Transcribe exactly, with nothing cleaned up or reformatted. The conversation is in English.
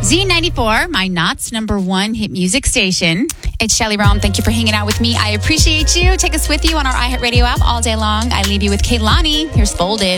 Z ninety-four, my Knott's number one hit music station. It's Shelly Rome. Thank you for hanging out with me. I appreciate you. Take us with you on our iHeartRadio app all day long. I leave you with Kehlani. Here's Folded.